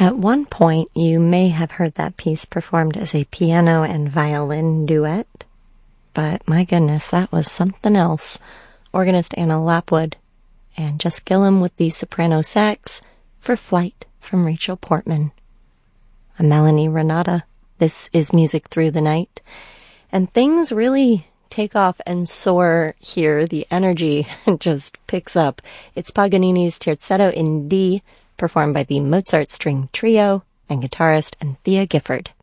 At one point, you may have heard that piece performed as a piano and violin duet, but my goodness, that was something else. Organist Anna Lapwood and Jess Gillum with the soprano sax for Flight from Rachel Portman. I'm Melanie Renata. This is Music Through the Night, and things really take off and soar here. The energy just picks up. It's Paganini's Terzetto in D, performed by the Mozart String Trio and guitarist Anthea Gifford.